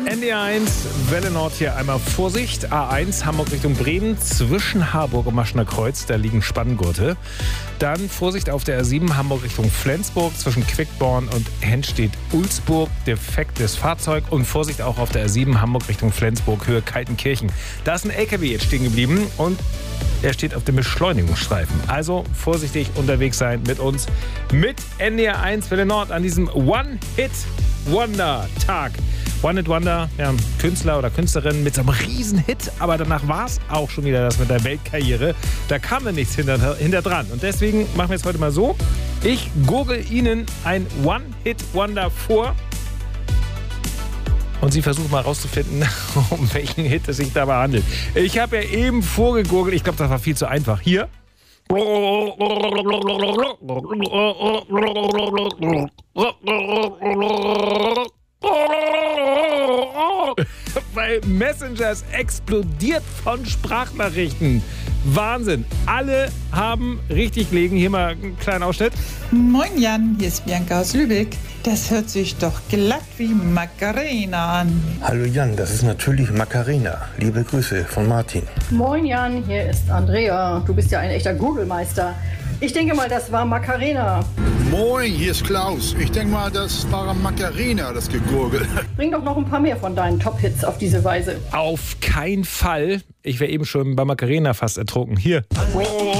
NDR1, Welle Nord hier einmal Vorsicht. A1, Hamburg Richtung Bremen, zwischen Harburg und Maschener Kreuz, da liegen Spanngurte. Dann Vorsicht auf der A7, Hamburg Richtung Flensburg, zwischen Quickborn und Henstedt-Ulzburg, defektes Fahrzeug. Und Vorsicht auch auf der A7, Hamburg Richtung Flensburg, Höhe Kaltenkirchen. Da ist ein LKW jetzt stehen geblieben und er steht auf dem Beschleunigungsstreifen. Also vorsichtig unterwegs sein mit uns, mit NDR1 Welle Nord an diesem One-Hit-Wonder-Tag. One-Hit-Wonder, ja, Künstler oder Künstlerin mit so einem Riesen-Hit, aber danach war es auch schon wieder das mit der Weltkarriere. Da kam dann nichts hinter dran. Und deswegen machen wir es heute mal so. Ich gurgel Ihnen ein One-Hit-Wonder vor. Und Sie versuchen mal rauszufinden, um welchen Hit es sich dabei handelt. Ich habe ja eben vorgegurgelt. Ich glaube, das war viel zu einfach. Hier. Weil Messengers explodiert von Sprachnachrichten. Wahnsinn. Alle haben richtig gelegen. Hier mal einen kleinen Ausschnitt. Moin Jan, hier ist Bianca aus Lübeck. Das hört sich doch glatt wie Macarena an. Hallo Jan, das ist natürlich Macarena. Liebe Grüße von Martin. Moin Jan, hier ist Andrea. Du bist ja ein echter Google-Meister. Ich denke mal, das war Macarena. Moin, hier ist Klaus. Ich denke mal, das war Macarena, das Gegurgel. Bring doch noch ein paar mehr von deinen Top-Hits auf diese Weise. Auf keinen Fall. Ich wäre eben schon bei Macarena fast ertrunken. Hier.